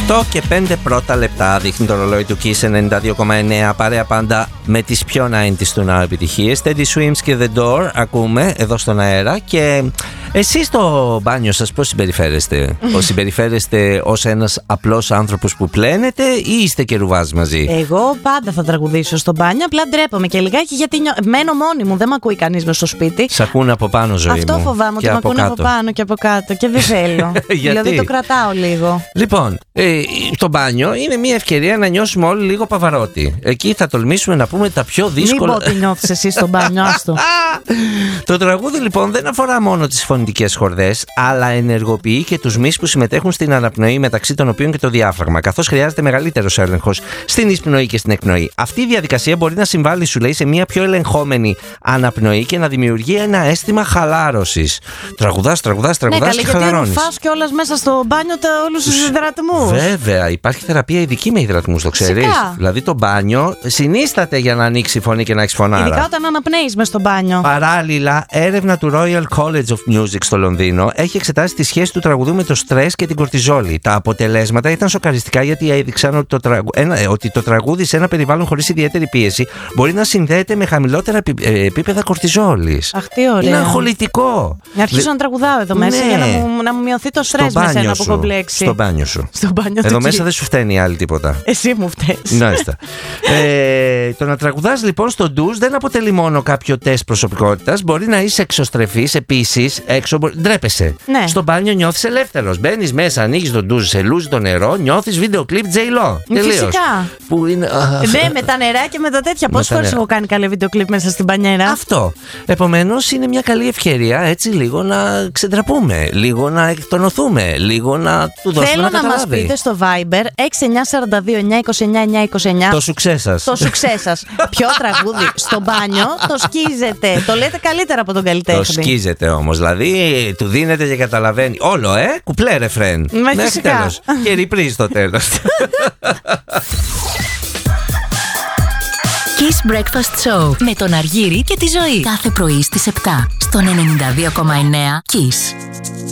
8 και 5 πρώτα λεπτά δείχνει το ρολόι του Kiss 92,9. Παρέα πάντα με τις πιο 90's του Now επιτυχίες. Teddy Swims και The Door ακούμε εδώ στον αέρα. Και εσείς στο μπάνιο σας πώς συμπεριφέρεστε? Συμπεριφέρεστε ως ένας απλός άνθρωπος που πλένετε ή είστε και ρουβάς μαζί? Εγώ πάντα θα τραγουδήσω στο μπάνιο. Απλά ντρέπομαι και λιγάκι γιατί μένω μόνη μου. Δεν μ' ακούει κανείς μες στο σπίτι. Σ' ακούνε από πάνω, ζωή Αυτό μου. Αυτό φοβάμαι, ότι μ' ακούνε από πάνω και από κάτω. Και δεν θέλω. Δηλαδή το κρατάω λίγο. Λοιπόν, το μπάνιο είναι μια ευκαιρία να νιώσουμε όλοι λίγο Παβαρότη. Εκεί θα τολμήσουμε να πούμε τα πιο δύσκολα. Μην πω τι νιώθεις εσύ στο μπάνιο, άστο. Το τραγούδι λοιπόν δεν αφορά μόνο τις φωνητικές χορδές, αλλά ενεργοποιεί και τους μυς που συμμετέχουν στην αναπνοή, μεταξύ των οποίων και το διάφραγμα, καθώς χρειάζεται μεγαλύτερος έλεγχος στην εισπνοή και στην εκπνοή. Αυτή η διαδικασία μπορεί να συμβάλλει, σου λέει, σε μια πιο ελεγχόμενη αναπνοή και να δημιουργεί ένα αίσθημα χαλάρωσης. Τραγουδάς και χαλαρώνεις. Γιατί αν φας κιόλας μέσα στο μπάνιο όλους τους υδρατμούς. Βέβαια, υπάρχει θεραπεία ειδική με υδρατμούς, το ξέρεις. Δηλαδή το μπάνιο συνίσταται για να ανοίξει η φωνή και να έχεις φωνάρα. Ειδικά όταν αναπνέεις μες στο μπάνιο. Παράλληλα, έρευνα του Royal College of Music στο Λονδίνο έχει εξετάσει τη σχέση του τραγουδού με το στρες και την κορτιζόλη. Τα αποτελέσματα ήταν σοκαριστικά, γιατί έδειξαν ότι το τραγούδι σε ένα περιβάλλον χωρίς ιδιαίτερη πίεση μπορεί να συνδέεται με χαμηλότερα επίπεδα κορτιζόλης. Αχ, τι ωραία. Είναι αγχολητικό. Να αρχίσω να τραγουδάω εδώ μέσα, για να μου μειωθεί το στρες με σένα που έχω μπλέξει. Στο μπάνιο σου. Εδώ μέσα μέσα δεν σου φταίνει άλλη τίποτα. Εσύ μου φταίς. Μάλιστα. Το να τραγουδάς λοιπόν στο ντους δεν αποτελεί μόνο κάποιο τεστ προσωπικότητας. Μπορεί να είσαι εξωστρεφής επίσης. Ντρέπεσαι. Ναι. Στο μπάνιο νιώθεις ελεύθερος. Μπαίνεις μέσα, ανοίγεις τον ντους, σε λούζει το νερό, νιώθεις βίντεο κλιπ J-Lo. Φυσικά. Που είναι... Ναι, με τα νερά και με τα τέτοια. Πόσες φορές έχω κάνει καλή βίντεο κλιπ μέσα στην μπανιέρα. Αυτό. Επομένως είναι μια καλή ευκαιρία έτσι λίγο να ξεντραπούμε, λίγο να εκτονωθούμε, λίγο να του δώσουμε να καταλάβει. Θέλω να μας πείτε στο Viber 6942-929-929 το σουξέ σας. Το σουξέ σας. Ποιο τραγούδι στο μπάνιο το σκίζετε? Το λέτε καλύτερα από τον καλλιτέχνη. Το σκίζετε όμως. Δηλαδή του δίνετε και καταλαβαίνει. Όλο, κουπλέ ρεφρέν. Μέχρι τέλος. Και ριπρίζ στο τέλος. Kiss Breakfast Show με τον Αργύρη και τη Ζωή. Κάθε πρωί στις 7 στον 92,9 Kiss.